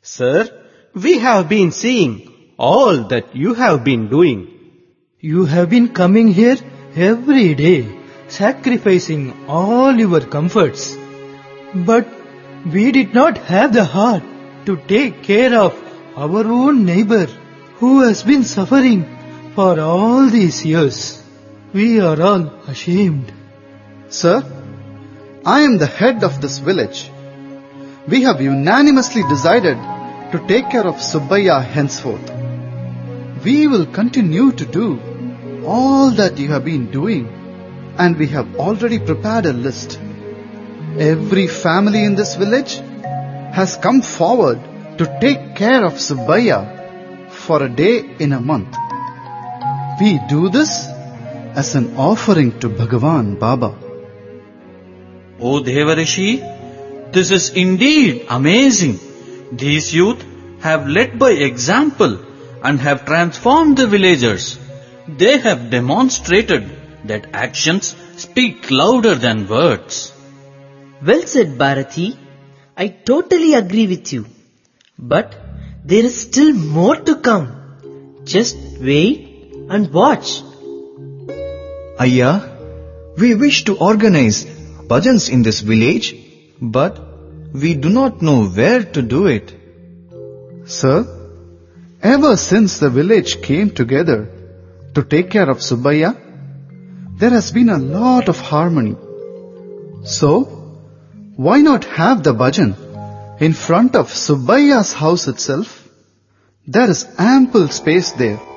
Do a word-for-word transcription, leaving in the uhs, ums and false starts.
Sir, we have been seeing all that you have been doing. You have been coming here every day, sacrificing all your comforts. But we did not have the heart to take care of our own neighbor who has been suffering for all these years. We are all ashamed. Sir, I am the head of this village. We have unanimously decided to take care of Subbayya henceforth. We will continue to do all that you have been doing, and we have already prepared a list. Every family in this village has come forward to take care of Subbayya for a day in a month. We do this as an offering to Bhagavan Baba. O Devarishi, this is indeed amazing. These youth have led by example and have transformed the villagers. They have demonstrated that actions speak louder than words. Well said, Bharati. I totally agree with you. But there is still more to come. Just wait and watch. Ayya, we wish to organize bhajans in this village, but we do not know where to do it. Sir, ever since the village came together to take care of Subbayya, there has been a lot of harmony. So, why not have the bhajan in front of Subbayya's house itself? There is ample space there.